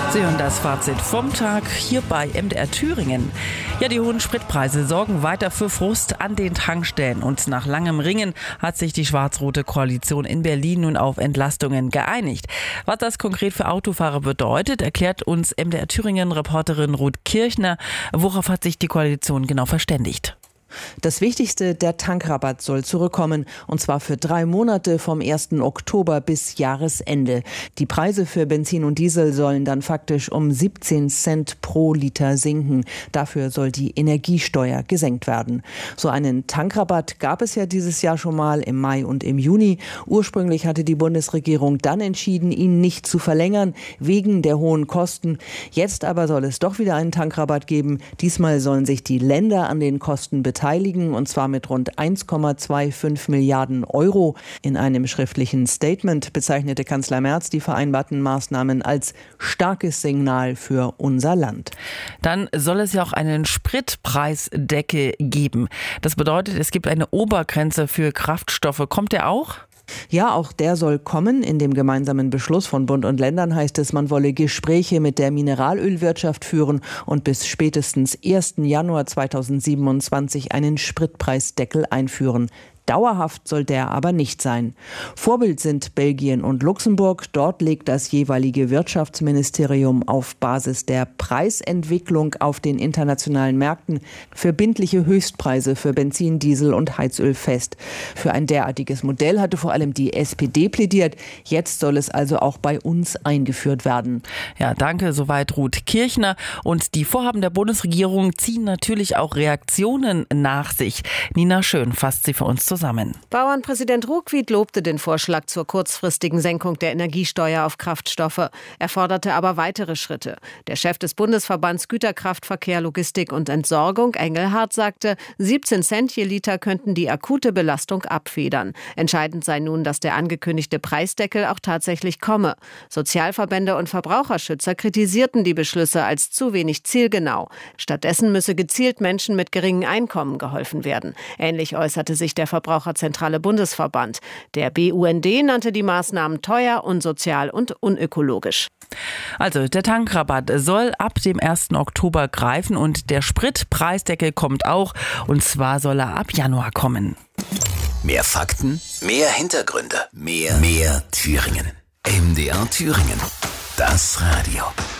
Sie hören das Fazit vom Tag hier bei MDR Thüringen. Ja, die hohen Spritpreise sorgen weiter für Frust an den Tankstellen. Und nach langem Ringen hat sich die schwarz-rote Koalition in Berlin nun auf Entlastungen geeinigt. Was das konkret für Autofahrer bedeutet, erklärt uns MDR Thüringen-Reporterin Ruth Kirchner. Worauf hat sich die Koalition genau verständigt? Das Wichtigste, der Tankrabatt soll zurückkommen, und zwar für 3 Monate vom 1. Oktober bis Jahresende. Die Preise für Benzin und Diesel sollen dann faktisch um 17 Cent pro Liter sinken. Dafür soll die Energiesteuer gesenkt werden. So einen Tankrabatt gab es ja dieses Jahr schon mal im Mai und im Juni. Ursprünglich hatte die Bundesregierung dann entschieden, ihn nicht zu verlängern, wegen der hohen Kosten. Jetzt aber soll es doch wieder einen Tankrabatt geben. Diesmal sollen sich die Länder an den Kosten beteiligen, und zwar mit rund 1,25 Milliarden Euro. In einem schriftlichen Statement bezeichnete Kanzler Merz die vereinbarten Maßnahmen als starkes Signal für unser Land. Dann soll es ja auch einen Spritpreisdeckel geben. Das bedeutet, es gibt eine Obergrenze für Kraftstoffe. Kommt der auch? Ja, auch der soll kommen. In dem gemeinsamen Beschluss von Bund und Ländern heißt es, man wolle Gespräche mit der Mineralölwirtschaft führen und bis spätestens 1. Januar 2027 einen Spritpreisdeckel einführen. Dauerhaft soll der aber nicht sein. Vorbild sind Belgien und Luxemburg. Dort legt das jeweilige Wirtschaftsministerium auf Basis der Preisentwicklung auf den internationalen Märkten verbindliche Höchstpreise für Benzin, Diesel und Heizöl fest. Für ein derartiges Modell hatte vor allem die SPD plädiert. Jetzt soll es also auch bei uns eingeführt werden. Ja, danke. Soweit Ruth Kirchner. Und die Vorhaben der Bundesregierung ziehen natürlich auch Reaktionen nach sich. Nina Schön fasst sie für uns zusammen. Bauernpräsident Ruckwied lobte den Vorschlag zur kurzfristigen Senkung der Energiesteuer auf Kraftstoffe. Er forderte aber weitere Schritte. Der Chef des Bundesverbands Güterkraftverkehr, Logistik und Entsorgung, Engelhardt, sagte, 17 Cent je Liter könnten die akute Belastung abfedern. Entscheidend sei nun, dass der angekündigte Preisdeckel auch tatsächlich komme. Sozialverbände und Verbraucherschützer kritisierten die Beschlüsse als zu wenig zielgenau. Stattdessen müsse gezielt Menschen mit geringen Einkommen geholfen werden. Ähnlich äußerte sich der Verbraucherzentrale Bundesverband. Der BUND nannte die Maßnahmen teuer, unsozial und unökologisch. Also der Tankrabatt soll ab dem 1. Oktober greifen und der Spritpreisdeckel kommt auch, und zwar soll er ab Januar kommen. Mehr Fakten, mehr Hintergründe, mehr Thüringen. MDR Thüringen, das Radio.